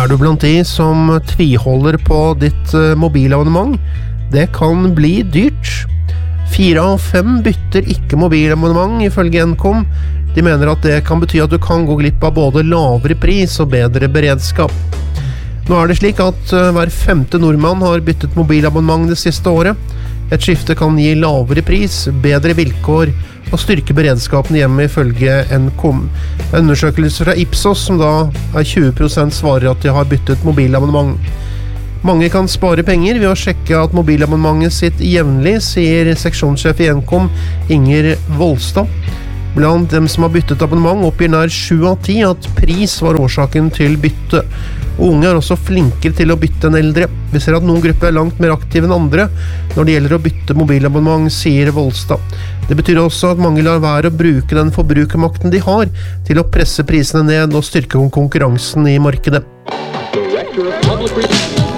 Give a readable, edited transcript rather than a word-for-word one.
du blant de som tviholder på ditt mobilabonnement? Det kan bli dyrt. 4 av 5 bytter ikke mobilabonnement ifølge Nkom. De mener at det kan bety at du kan gå glipp av både lavere pris og bedre beredskap. Nå er det slik at hver 5. nordmann har byttet mobilabonnement det siste året. Et skifte kan gi lavere pris, bedre vilkår og styrke beredskapen hjemme ifølge Nkom. En undersøkelse fra Ipsos som da er 20% svarer at de har byttet mobilabonnement. Mange kan spare penger ved å sjekke at mobilabonnementet sitt jevnlig, sier seksjonssjef i Nkom Inger Volstad. Blant dem som har byttet abonnement oppgir nær 7 av 10 at pris var årsaken til bytte. Unge er også flinkere til å bytte enn eldre. Vi ser at noen grupper er langt mer aktive enn andre når det gjelder å bytte mobilabonnement, sier Volstad. Det betyr også at mange lar være å bruke den forbrukermakten de har til å presse prisene ned og styrke konkurransen i markedet.